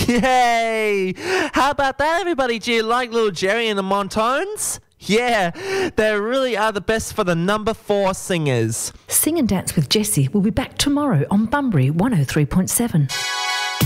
Yay! How about that, everybody? Do you like Little Jerry and the Montones? Yeah, they really are the best for the number 4 singers. Sing and Dance with Jessie will be back tomorrow on Bunbury 103.7.